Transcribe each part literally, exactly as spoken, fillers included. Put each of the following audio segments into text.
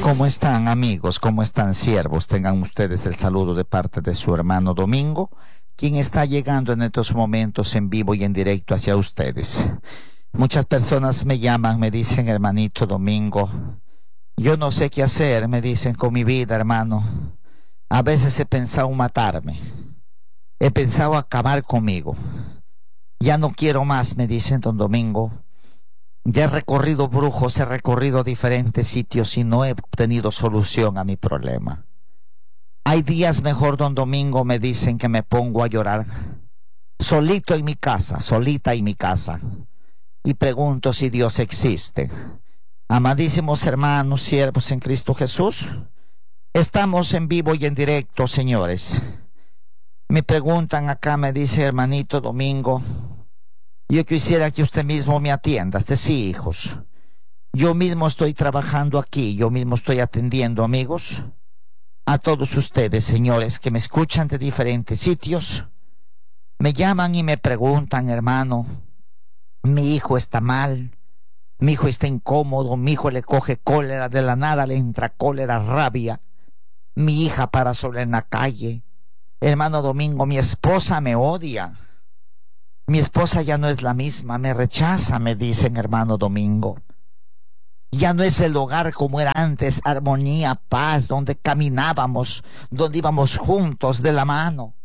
¿Cómo están, amigos? ¿Cómo están, siervos? Tengan ustedes el saludo de parte de su hermano Domingo, quien está llegando en estos momentos en vivo y en directo hacia ustedes. Muchas personas me llaman, me dicen: hermanito Domingo, yo no sé qué hacer, me dicen, con mi vida, hermano. A veces he pensado matarme, he pensado acabar conmigo. Ya no quiero más, me dicen, don Domingo. Ya he recorrido brujos, he recorrido diferentes sitios y no he obtenido solución a mi problema. Hay días, mejor, don Domingo, me dicen, que me pongo a llorar solito en mi casa, solita en mi casa, y pregunto si Dios existe. Amadísimos hermanos, siervos en Cristo Jesús, estamos en vivo y en directo, señores. Me preguntan acá, me dice: hermanito Domingo, yo quisiera que usted mismo me atienda. Este sí, hijos. Yo mismo estoy trabajando aquí, yo mismo estoy atendiendo, amigos, a todos ustedes, señores, que me escuchan de diferentes sitios. Me llaman y me preguntan: hermano, mi hijo está mal, mi hijo está incómodo, mi hijo le coge cólera, de la nada le entra cólera, rabia. Mi hija para sola en la calle. Hermano Domingo, mi esposa me odia. Mi esposa ya no es la misma, me rechaza, me dicen, hermano Domingo. Ya no es el hogar como era antes, armonía, paz, donde caminábamos, donde íbamos juntos de la mano.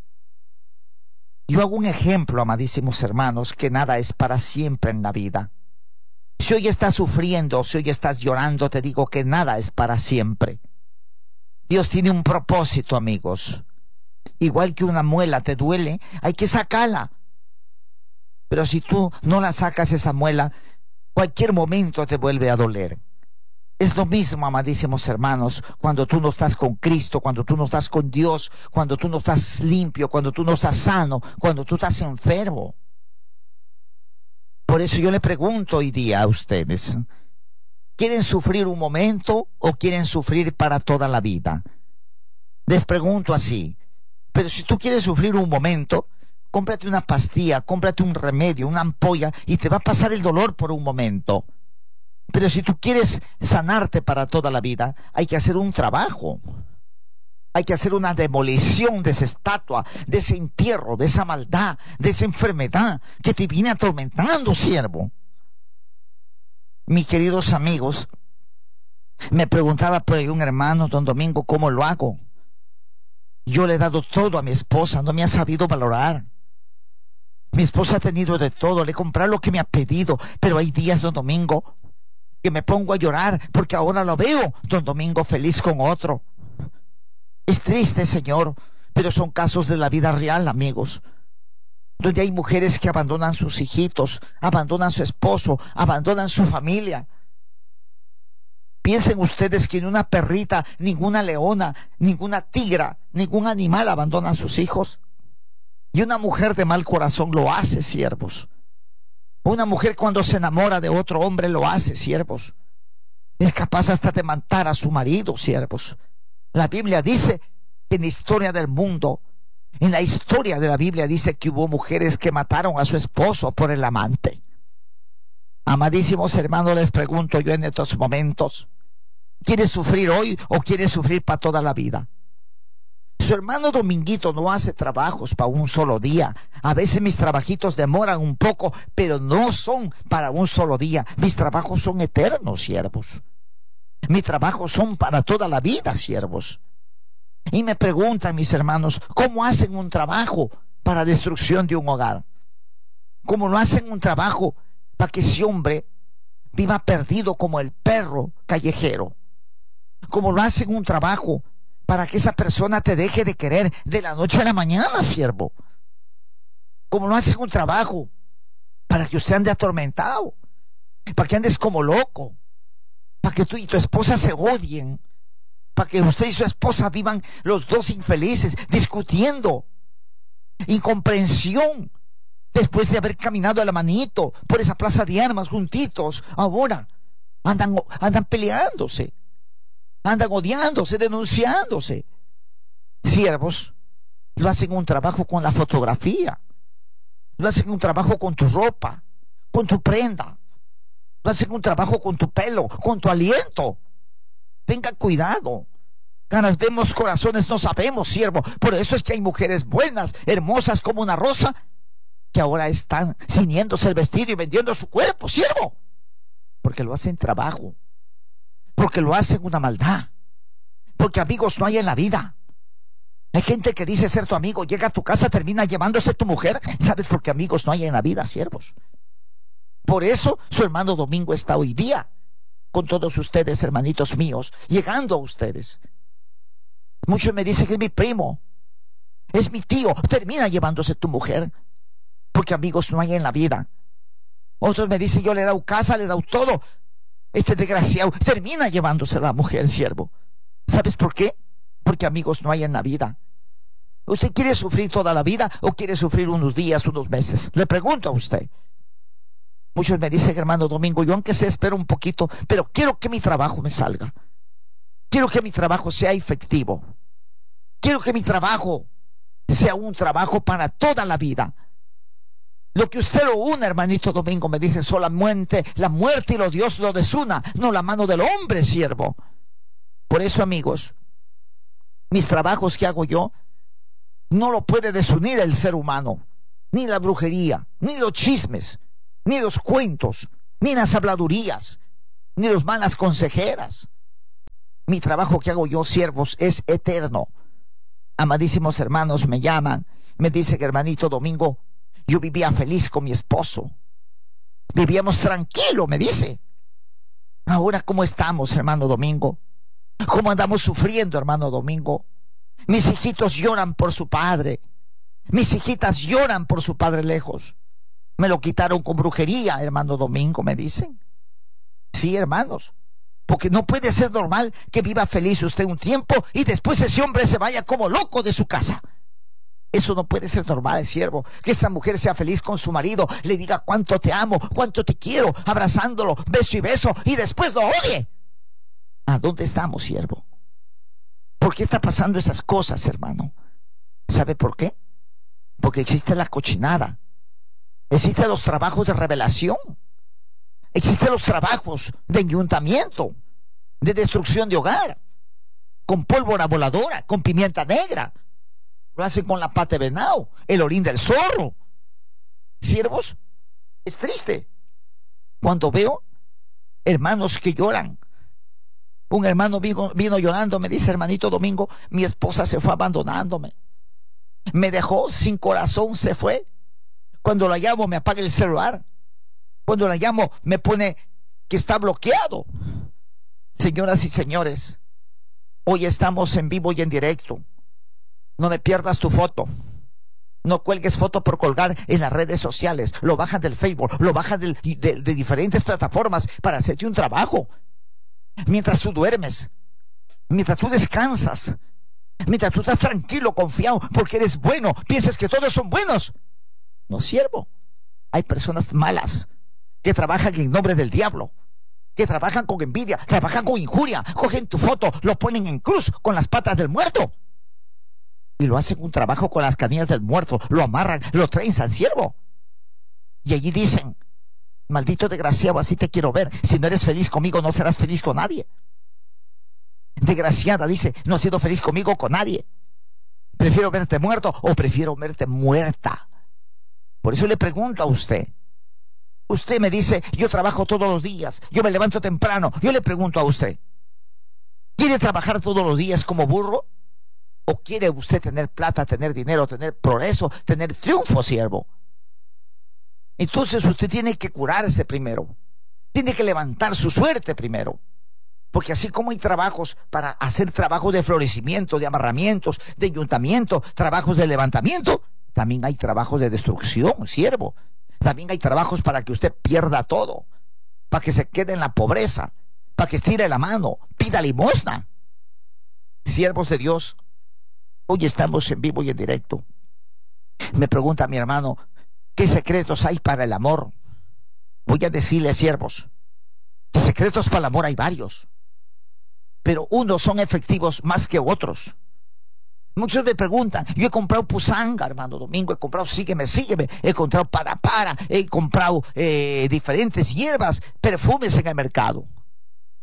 Yo hago un ejemplo, amadísimos hermanos, que nada es para siempre en la vida. Si hoy estás sufriendo, si hoy estás llorando, te digo que nada es para siempre. Dios tiene un propósito, amigos. Igual que una muela te duele, hay que sacarla. Pero si tú no la sacas, esa muela, cualquier momento te vuelve a doler. Es lo mismo, amadísimos hermanos, cuando tú no estás con Cristo, cuando tú no estás con Dios, cuando tú no estás limpio, cuando tú no estás sano, cuando tú estás enfermo. Por eso yo le pregunto hoy día a ustedes: ¿quieren sufrir un momento o quieren sufrir para toda la vida? Les pregunto así. Pero si tú quieres sufrir un momento, cómprate una pastilla, cómprate un remedio, una ampolla, y te va a pasar el dolor por un momento. Pero si tú quieres sanarte para toda la vida, hay que hacer un trabajo. Hay que hacer una demolición de esa estatua, de ese entierro, de esa maldad, de esa enfermedad que te viene atormentando, siervo. Mis queridos amigos, me preguntaba por ahí un hermano, don Domingo, ¿cómo lo hago? Yo le he dado todo a mi esposa, no me ha sabido valorar. Mi esposa ha tenido de todo, le he comprado lo que me ha pedido, pero hay días, don Domingo, que me pongo a llorar porque ahora lo veo, don Domingo, feliz con otro. Es triste, Señor, pero son casos de la vida real, amigos, donde hay mujeres que abandonan sus hijitos, abandonan su esposo, abandonan su familia. Piensen ustedes que ni una perrita, ninguna leona, ninguna tigra, ningún animal abandona a sus hijos. Y una mujer de mal corazón lo hace, siervos. Una mujer cuando se enamora de otro hombre lo hace, siervos. Es capaz hasta de matar a su marido, siervos. La Biblia dice que en la historia del mundo, en la historia de la Biblia dice que hubo mujeres que mataron a su esposo por el amante. Amadísimos hermanos, les pregunto yo en estos momentos: ¿quieres sufrir hoy o quieres sufrir para toda la vida? Su hermano Dominguito no hace trabajos para un solo día. A veces mis trabajitos demoran un poco, pero no son para un solo día. Mis trabajos son eternos, siervos. Mis trabajos son para toda la vida, siervos. Y me preguntan mis hermanos: ¿cómo hacen un trabajo para destrucción de un hogar? ¿Cómo no hacen un trabajo para que ese hombre viva perdido como el perro callejero? ¿Cómo lo hacen un trabajo para que esa persona te deje de querer de la noche a la mañana, siervo? ¿Cómo no hacen un trabajo para que usted ande atormentado, para que andes como loco, para que tú y tu esposa se odien, para que usted y su esposa vivan los dos infelices, discutiendo, incomprensión, después de haber caminado a la manito por esa plaza de armas juntitos? Ahora andan, andan peleándose, andan odiándose, denunciándose. Siervos, lo hacen un trabajo con la fotografía, lo hacen un trabajo con tu ropa, con tu prenda, lo hacen un trabajo con tu pelo, con tu aliento. Tenga cuidado. Caras vemos, corazones no sabemos, siervo. Por eso es que hay mujeres buenas, hermosas como una rosa, que ahora están ciñéndose el vestido y vendiendo su cuerpo, siervo. Porque lo hacen trabajo. Porque lo hacen una maldad. Porque amigos no hay en la vida. Hay gente que dice ser tu amigo, llega a tu casa, termina llevándose tu mujer. ¿Sabes por qué amigos no hay en la vida, siervos? Por eso su hermano Domingo está hoy día con todos ustedes, hermanitos míos, llegando a ustedes. Muchos me dicen que es mi primo, es mi tío, termina llevándose tu mujer. Porque amigos no hay en la vida. Otros me dicen, yo le he dado casa, le he dado todo. Este desgraciado termina llevándose la mujer, siervo. ¿Sabes por qué? Porque amigos no hay en la vida. ¿Usted quiere sufrir toda la vida o quiere sufrir unos días, unos meses? Le pregunto a usted. Muchos me dicen, hermano Domingo, yo aunque sea espero un poquito, pero quiero que mi trabajo me salga. Quiero que mi trabajo sea efectivo. Quiero que mi trabajo sea un trabajo para toda la vida. Lo que usted lo une, hermanito Domingo, me dice, solamente la muerte y lo Dios lo desuna, no la mano del hombre, siervo. Por eso, amigos, mis trabajos que hago yo, no lo puede desunir el ser humano, ni la brujería, ni los chismes, ni los cuentos, ni las habladurías, ni las malas consejeras. Mi trabajo que hago yo, siervos, es eterno. Amadísimos hermanos me llaman, me dicen, hermanito Domingo, yo vivía feliz con mi esposo. Vivíamos tranquilo, me dice. Ahora, ¿cómo estamos, hermano Domingo? ¿Cómo andamos sufriendo, hermano Domingo? Mis hijitos lloran por su padre. Mis hijitas lloran por su padre lejos. Me lo quitaron con brujería, hermano Domingo, me dicen. Sí, hermanos. Porque no puede ser normal que viva feliz usted un tiempo y después ese hombre se vaya como loco de su casa. Eso no puede ser normal, siervo. Que esa mujer sea feliz con su marido, le diga cuánto te amo, cuánto te quiero, abrazándolo, beso y beso, y después lo odie. ¿A dónde estamos, siervo? ¿Por qué está pasando esas cosas, hermano? ¿Sabe por qué? Porque existe la cochinada. Existen los trabajos de revelación. Existen los trabajos de enyuntamiento, de destrucción de hogar, con pólvora voladora, con pimienta negra. Lo hacen con la pata de venado, el orín del zorro. Siervos, es triste cuando veo hermanos que lloran. Un hermano vino, vino llorando, me dice, hermanito Domingo, mi esposa se fue abandonándome. Me dejó sin corazón, se fue. Cuando la llamo me apaga el celular. Cuando la llamo me pone que está bloqueado. Señoras y señores, hoy estamos en vivo y en directo. No me pierdas tu foto. No cuelgues foto por colgar en las redes sociales. Lo bajan del Facebook, lo bajan del, de, de diferentes plataformas para hacerte un trabajo. Mientras tú duermes, mientras tú descansas, mientras tú estás tranquilo, confiado, porque eres bueno, piensas que todos son buenos. No, siervo. Hay personas malas que trabajan en nombre del diablo, que trabajan con envidia, trabajan con injuria, cogen tu foto, lo ponen en cruz con las patas del muerto. Y lo hacen un trabajo con las canillas del muerto, lo amarran, lo trenzan, siervo. Y allí dicen, maldito desgraciado, así te quiero ver. Si no eres feliz conmigo, no serás feliz con nadie. Desgraciada, dice, no has sido feliz conmigo, con nadie. Prefiero verte muerto o prefiero verte muerta. Por eso le pregunto a usted. Usted me dice, yo trabajo todos los días, yo me levanto temprano. Yo le pregunto a usted, ¿quiere trabajar todos los días como burro? ¿O quiere usted tener plata, tener dinero, tener progreso, tener triunfo, siervo? Entonces usted tiene que curarse primero. Tiene que levantar su suerte primero. Porque así como hay trabajos para hacer trabajo de florecimiento, de amarramientos, de ayuntamiento, trabajos de levantamiento, también hay trabajos de destrucción, siervo. También hay trabajos para que usted pierda todo, para que se quede en la pobreza, para que estire la mano, pida limosna. Siervos de Dios, hoy estamos en vivo y en directo. Me pregunta mi hermano, ¿qué secretos hay para el amor? Voy a decirle, siervos, que secretos para el amor hay varios, pero unos son efectivos más que otros. Muchos me preguntan, yo he comprado pusanga, hermano Domingo, he comprado sígueme, sígueme, he comprado para, para, he comprado eh, diferentes hierbas, perfumes en el mercado.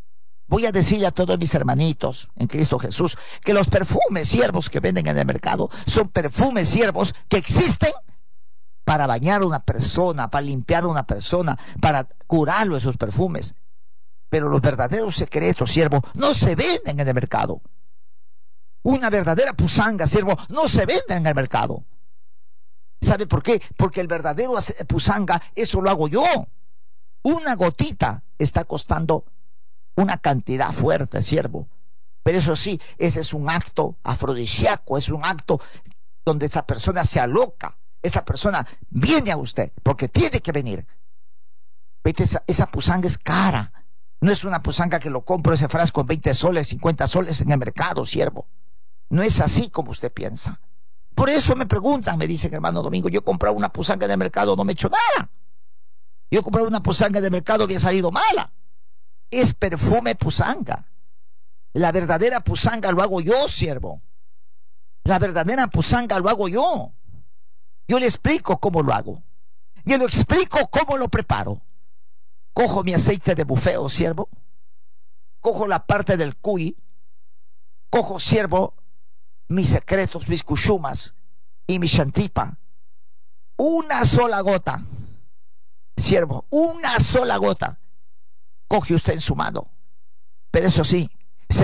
Voy a decirle a todos mis hermanitos en Cristo Jesús que los perfumes siervos que venden en el mercado son perfumes siervos que existen para bañar a una persona, para limpiar a una persona, para curarlo esos perfumes. Pero los verdaderos secretos, siervo, no se venden en el mercado. Una verdadera pusanga, siervo, no se vende en el mercado. ¿Sabe por qué? Porque el verdadero pusanga, eso lo hago yo. Una gotita está costando una cantidad fuerte, siervo. Pero eso sí, ese es un acto afrodisíaco, es un acto donde esa persona se aloca. Esa persona viene a usted porque tiene que venir. Esa, esa pusanga es cara. No es una pusanga que lo compro ese frasco en veinte soles, cincuenta soles en el mercado, siervo. No es así como usted piensa. Por eso me preguntan, me dicen, hermano Domingo, yo he comprado una pusanga en el mercado, no me he hecho nada. Yo he comprado una pusanga en el mercado que ha salido mala. Es perfume pusanga. La verdadera pusanga lo hago yo, siervo. La verdadera pusanga lo hago yo. Yo le explico cómo lo hago. Yo le explico cómo lo preparo. Cojo mi aceite de bufeo, siervo. Cojo la parte del cuy. Cojo, siervo, mis secretos, mis cushumas y mi shantipa. Una sola gota. Siervo, una sola gota. Coge usted en su mano. Pero eso sí,